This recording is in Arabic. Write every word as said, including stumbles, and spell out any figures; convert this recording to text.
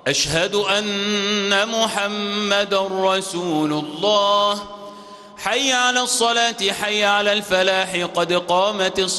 أشهد أن محمد رسول الله. حي على الصلاة حي على الفلاح قد قامت الصلاة.